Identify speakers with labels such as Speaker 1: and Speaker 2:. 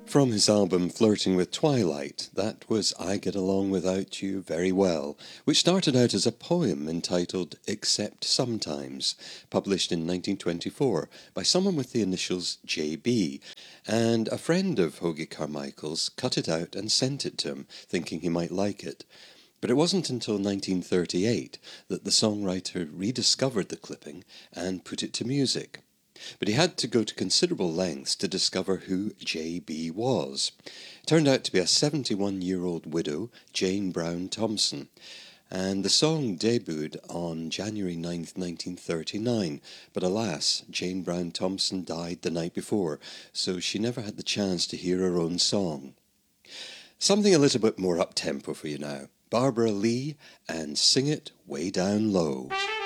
Speaker 1: From his album Flirting with Twilight, that was I Get Along Without You Very Well, which started out as a poem entitled Except Sometimes, published in 1924 by someone with the initials JB, and a friend of Hoagy Carmichael's cut it out and sent it to him, thinking he might like it. But it wasn't until 1938 that the songwriter rediscovered the clipping and put it to music. But he had to go to considerable lengths to discover who J.B. was. It turned out to be a 71-year-old widow, Jane Brown Thompson, and the song debuted on January 9th, 1939, but alas, Jane Brown Thompson died the night before, so she never had the chance to hear her own song. Something a little bit more up-tempo for you now. Barbara Lee and Sing It Way Down Low.